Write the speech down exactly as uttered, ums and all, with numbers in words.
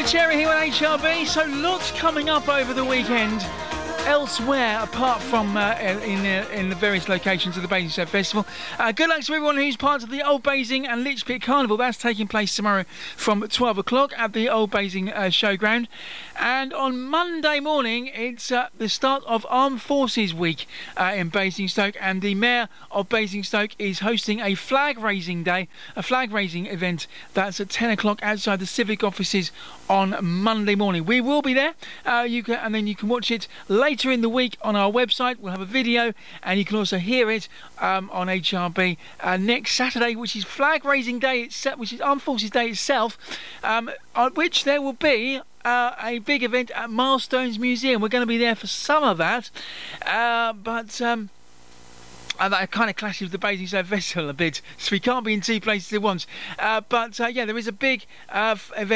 Cherry here on H R B. So lots coming up over the weekend elsewhere apart from uh, in, uh, in the various locations of the Basingstoke Festival. Uh, good luck to everyone who's part of the Old Basing and Lichpit Carnival. That's taking place tomorrow from twelve o'clock at the Old Basing uh, Showground. And on Monday morning, it's uh, the start of Armed Forces Week uh, in Basingstoke, and the Mayor of Basingstoke is hosting a flag raising day, a flag raising event that's at ten o'clock outside the civic offices on Monday morning. We will be there, uh, you can, and then you can watch it later in the week on our website. We'll have a video, and you can also hear it um, on H R B uh, next Saturday, which is flag raising day itself, which is Armed Forces Day itself, um, on which there will be Uh, a big event at Milestones Museum. We're going to be there for some of that, uh, but um, and that kind of clashes with the Basingstoke Festival a bit, so we can't be in two places at once. Uh, but uh, yeah, there is a big uh, event